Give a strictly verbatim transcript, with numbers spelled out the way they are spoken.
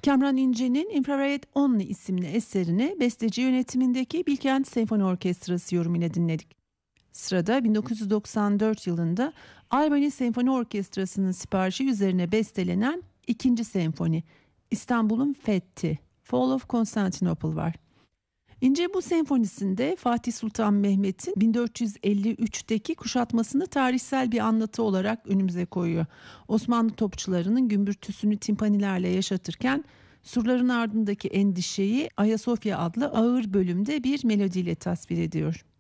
Kamran İnce'nin Infrared Only isimli eserini besteci yönetimindeki Bilkent Senfoni Orkestrası yorumuyla dinledik. Sırada bin dokuz yüz doksan dört yılında Albany Senfoni Orkestrası'nın siparişi üzerine bestelenen ikinci senfoni, İstanbul'un Fethi, Fall of Constantinople var. İnce bu senfonisinde Fatih Sultan Mehmet'in bin dört yüz elli üçteki kuşatmasını tarihsel bir anlatı olarak önümüze koyuyor. Osmanlı topçularının gümbürtüsünü timpanilerle yaşatırken surların ardındaki endişeyi Ayasofya adlı ağır bölümde bir melodiyle tasvir ediyor.